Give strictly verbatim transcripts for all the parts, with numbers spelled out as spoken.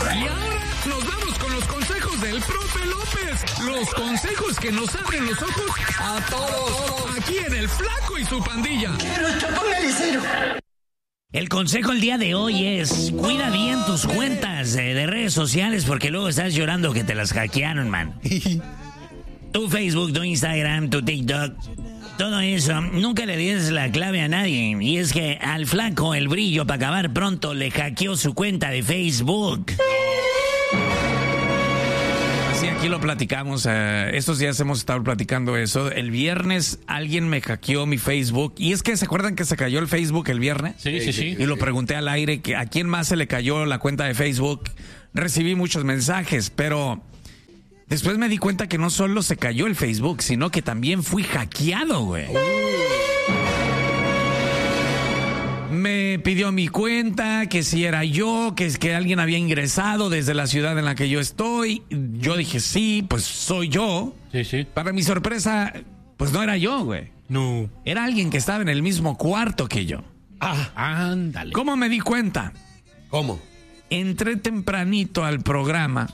Y ahora nos vamos con los consejos del profe López. Los consejos que nos abren los ojos a todos. Aquí en El Flaco y su pandilla. El consejo el día de hoy es: cuida bien tus cuentas eh, de redes sociales, porque luego estás llorando que te las hackearon, man. Tu Facebook, tu Instagram, tu TikTok, todo eso, nunca le des la clave a nadie. Y es que al Flaco el Brillo, para acabar pronto, le hackeó su cuenta de Facebook. Sí, aquí lo platicamos. Uh, estos días hemos estado platicando eso. El viernes alguien me hackeó mi Facebook. Y es que, ¿se acuerdan que se cayó el Facebook el viernes? Sí, sí, sí. Y lo pregunté al aire, que a quién más se le cayó la cuenta de Facebook. Recibí muchos mensajes, pero después me di cuenta que no solo se cayó el Facebook, sino que también fui hackeado, güey. Me pidió mi cuenta, que si era yo, que es que alguien había ingresado desde la ciudad en la que yo estoy. Yo dije, sí, pues soy yo. Sí, sí. Para mi sorpresa, pues no era yo, güey. No. Era alguien que estaba en el mismo cuarto que yo. Ah, ándale. ¿Cómo me di cuenta? ¿Cómo? Entré tempranito al programa.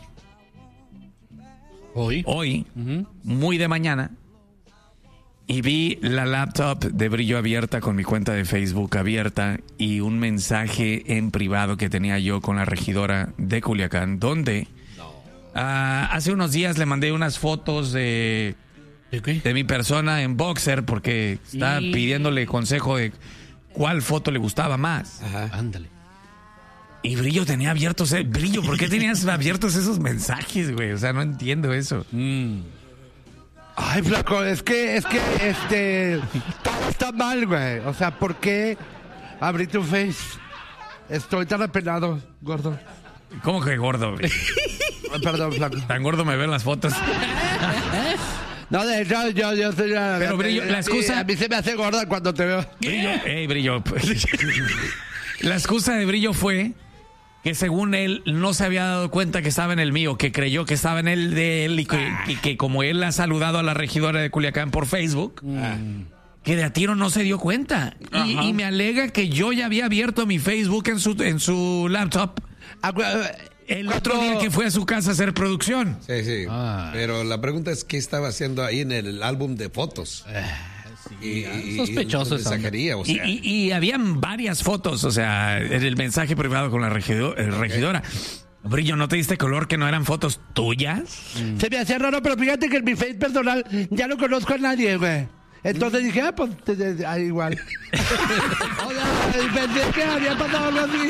Hoy. Hoy, Uh-huh. muy de mañana. Y vi la laptop de Brillo abierta con mi cuenta de Facebook abierta y un mensaje en privado que tenía yo con la regidora de Culiacán, donde no. uh, hace unos días le mandé unas fotos de, ¿De qué? de mi persona en boxer porque está y... pidiéndole consejo de cuál foto le gustaba más. Ajá. Ándale. Y Brillo tenía abiertos... Eh, Brillo, ¿por qué tenías abiertos esos mensajes, güey? O sea, no entiendo eso. Mm. Ay, Flaco, es que, es que, este, todo está mal, güey. O sea, ¿por qué abrí tu face? Estoy tan apenado, gordo. ¿Cómo que gordo, güey? Perdón, Flaco. Tan gordo me ven las fotos. No, de hecho, yo, yo soy una... Pero, Brillo, la excusa... A mí se me hace gorda cuando te veo. Brillo, ey, Brillo. La excusa de Brillo fue que según él no se había dado cuenta que estaba en el mío, que creyó que estaba en el de él y que, ah. y que como él ha saludado a la regidora de Culiacán por Facebook, ah. que de a tiro no se dio cuenta. Y, y me alega que yo ya había abierto mi Facebook en su, en su laptop el otro día que fue a su casa a hacer producción. Sí, sí. Ah. Pero la pregunta es qué estaba haciendo ahí en el álbum de fotos. Eh. Y, y, sospechoso y, mensajería, o sea. y, y, y habían varias fotos, o sea, en el mensaje privado con la regidor, eh, regidora. Brillo, ¿no te diste color que no eran fotos tuyas? Mm. Se me hacía raro, pero fíjate que en mi face personal ya no conozco a nadie, güey. Entonces dije, ah, pues te, te, te, ah, igual. O sea, pensé que había pasado algo así.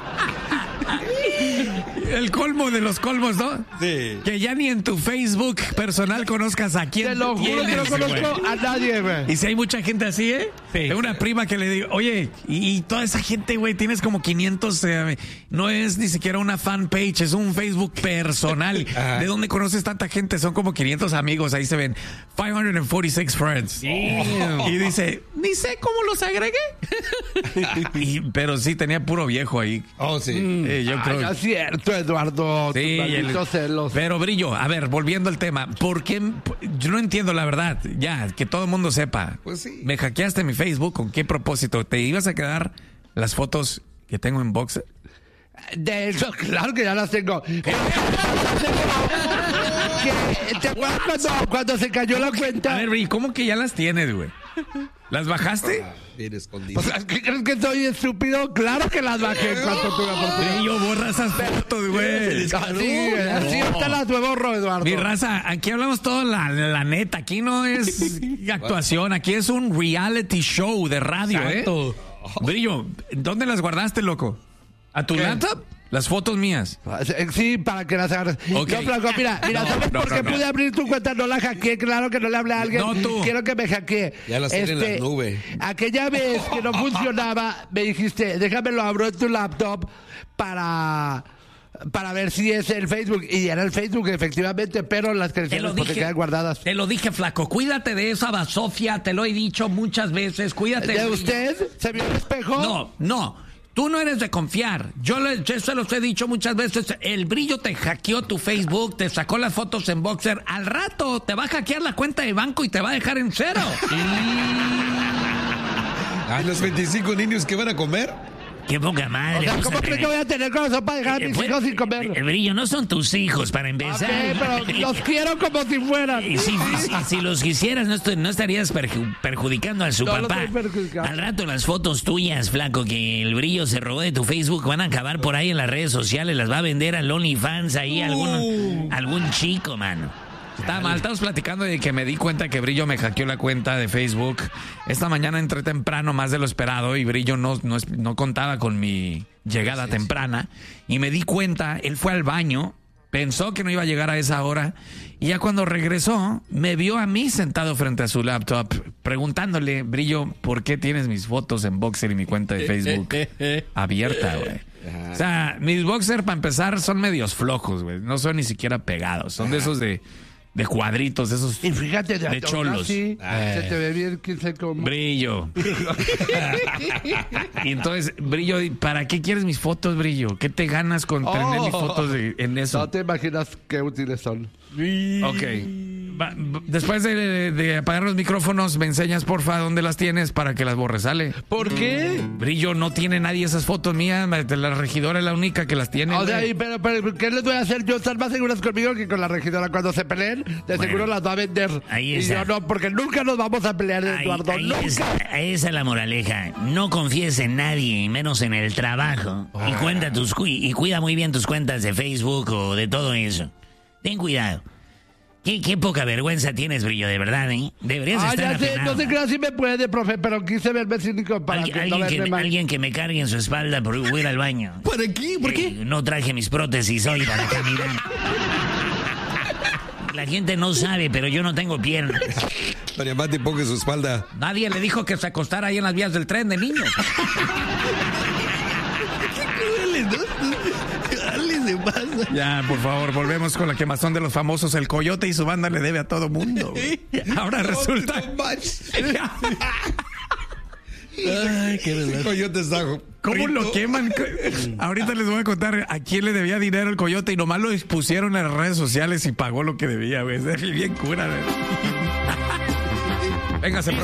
El colmo de los colmos, ¿no? Sí. Que ya ni en tu Facebook personal conozcas a quién. Te lo juro que no conozco a nadie, güey. Y si hay mucha gente así, ¿eh? Sí. Tengo una prima que le digo, oye, y, y toda esa gente, güey, tienes como quinientos, eh, no es ni siquiera una fan page, es un Facebook personal. ¿De dónde conoces tanta gente? Son como quinientos amigos, ahí se ven quinientos cuarenta y seis friends. Damn. Y dice, ni sé cómo los agregué. y, pero sí, tenía puro viejo ahí. Oh, sí. Eh, yo Ay, creo. no es cierto, Eduardo. Sí, el, celos. pero Brillo, a ver, volviendo al tema, ¿por qué? Yo no entiendo la verdad, ya, que todo el mundo sepa. Pues sí. Me hackeaste mi Facebook, ¿con qué propósito? ¿Te ibas a quedar las fotos que tengo en boxer? De eso, claro que ya las tengo. ¿Qué? ¿Te acuerdas cuando, cuando se cayó la cuenta? A ver, Brillo, ¿cómo que ya las tienes, güey? ¿Las bajaste? Ah, bien escondido. O sea, ¿qué crees que soy estúpido? Claro que las bajé en cuanto tuve oportunidad. Brillo, borra esas fotos, güey. Así, así hasta las de borro, Eduardo. Mi raza, aquí hablamos todo la, la neta. Aquí no es actuación, aquí es un reality show de radio, Exacto. ¿eh? Brillo, ¿dónde las guardaste, loco? ¿A tu ¿Qué? laptop? Las fotos mías. Sí, para que las agarres. Ok. No, Flaco, mira, mira, No, ¿sabes no, por qué no, no. pude abrir tu cuenta? No la hackeé, claro que no le hablé a alguien. No, tú. Quiero que me hackee. Ya las tiene en la nube. Aquella vez que no funcionaba, me dijiste, déjame lo abro en tu laptop para... para ver si es el Facebook. Y era el Facebook, efectivamente, pero las credenciales porque quedan guardadas. Te lo dije, Flaco. Cuídate de esa basofia. Te lo he dicho muchas veces. Cuídate. ¿De usted? ¿Se vio el espejo? No, no. Tú no eres de confiar. Yo, le, yo se los he dicho muchas veces. El Brillo te hackeó tu Facebook, te sacó las fotos en boxer. Al rato te va a hackear la cuenta de banco y te va a dejar en cero. ¿Y los veinticinco niños que van a comer? Qué poca madre. O sea, vamos ¿cómo a crees que tener- voy a tener corazón para dejar a Eh, mis fue- hijos sin comer? El Brillo, no son tus hijos, para Ok, empezar. pero los quiero como si fueran. Y si, si- si los quisieras, no, estu- no estarías perju- perjudicando a su No lo papá. estoy perjudicando. Al rato las fotos tuyas, flaco, que el Brillo se robó de tu Facebook, van a acabar por ahí en las redes sociales, las va a vender al OnlyFans ahí algún, algún chico, mano. Está mal, estamos platicando de que me di cuenta que Brillo me hackeó la cuenta de Facebook. Esta mañana entré temprano, más de lo esperado, y Brillo no, no, es- no contaba con mi llegada temprana. Y me di cuenta, él fue al baño, pensó que no iba a llegar a esa hora, y ya cuando regresó, me vio a mí sentado frente a su laptop, preguntándole, Brillo, ¿por qué tienes mis fotos en Boxer y mi cuenta de Facebook abierta, güey? O sea, mis Boxer, para empezar, son medios flojos, güey. No son ni siquiera pegados. Son de esos de, de cuadritos, esos Y fíjate, de, De atrás, cholos. sí, se te ve bien, quién sabe cómo. Brillo. Y entonces, Brillo, ¿para qué quieres mis fotos, Brillo? ¿Qué te ganas con tener mis fotos de- en eso? No te imaginas qué útiles son. Ok. Va- va- después de, de- de apagar los micrófonos, me enseñas, porfa, dónde las tienes para que las borres, ¿sale? ¿Por qué? Brillo, no tiene nadie esas fotos mías. La regidora es la única que las tiene. O sea, güey. y pero, pero, ¿qué les voy a hacer yo? ¿Están más seguras conmigo que con la regidora? Cuando se peleen, de seguro las va a vender. ahí y está. yo no, porque nunca nos vamos a pelear, Ahí, Eduardo. ahí nunca. es, ahí es la moraleja. No confíes en nadie, y menos en el trabajo. Y cuenta tus cu- y cuida muy bien tus cuentas de Facebook o de todo eso. Ten cuidado. Qué, qué poca vergüenza tienes, Brillo, de verdad, ¿eh? Deberías Ah, estar ya sé, apenado. no sé qué si me puede, profe, pero quise verme cínico para Alguien, que no alguien verme que, mal. alguien que me cargue en su espalda por ir al baño. ¿Para qué? ¿Por qué? Eh, no traje mis prótesis hoy para caminar. La gente no sabe, pero yo no tengo piernas. Doña Mati, ponga su espalda. Nadie le dijo que se acostara ahí en las vías del tren de niños. Ya, por favor, volvemos con la quemazón de los famosos. El Coyote y su banda le debe a todo mundo. Ahora resulta... Ay, qué verdad. Coyote está. ¿Cómo lo queman? Ahorita les voy a contar a quién le debía dinero el Coyote y nomás lo expusieron en las redes sociales y pagó lo que debía, güey. Es bien cura, güey. Véngase,